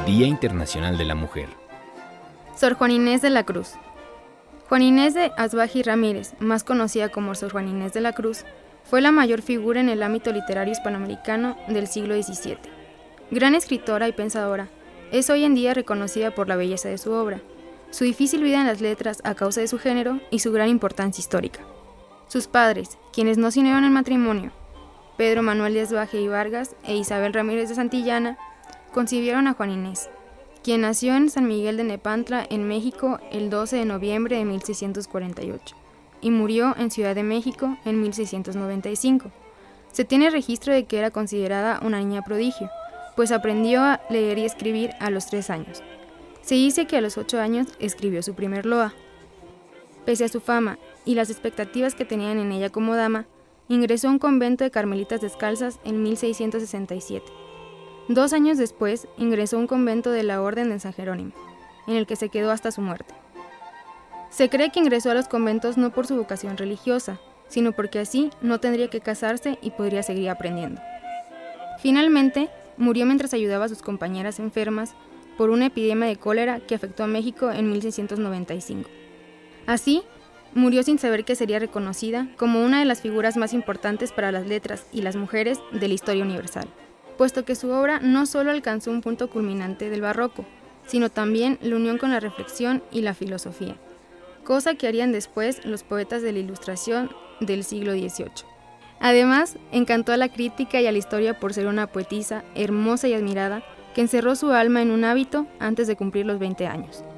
Día Internacional de la Mujer. Sor Juana Inés de la Cruz. Juana Inés de Asbaji Ramírez, más conocida como Sor Juana Inés de la Cruz, fue la mayor figura en el ámbito literario hispanoamericano del siglo XVII. Gran escritora y pensadora, es hoy en día reconocida por la belleza de su obra, su difícil vida en las letras a causa de su género y su gran importancia histórica. Sus padres, quienes no se unieron en matrimonio, Pedro Manuel de Asbaje y Vargas e Isabel Ramírez de Santillana, concibieron a Juana Inés, quien nació en San Miguel de Nepantla, en México, el 12 de noviembre de 1648, y murió en Ciudad de México en 1695. Se tiene registro de que era considerada una niña prodigio, pues aprendió a leer y escribir a los 3 años. Se dice que a los 8 años escribió su primer loa. Pese a su fama y las expectativas que tenían en ella como dama, ingresó a un convento de carmelitas descalzas en 1667. 2 años después, ingresó a un convento de la Orden de San Jerónimo, en el que se quedó hasta su muerte. Se cree que ingresó a los conventos no por su vocación religiosa, sino porque así no tendría que casarse y podría seguir aprendiendo. Finalmente, murió mientras ayudaba a sus compañeras enfermas por una epidemia de cólera que afectó a México en 1695. Así, murió sin saber que sería reconocida como una de las figuras más importantes para las letras y las mujeres de la historia universal, puesto que su obra no solo alcanzó un punto culminante del barroco, sino también la unión con la reflexión y la filosofía, cosa que harían después los poetas de la Ilustración del siglo XVIII. Además, encantó a la crítica y a la historia por ser una poetisa hermosa y admirada que encerró su alma en un hábito antes de cumplir los 20 años.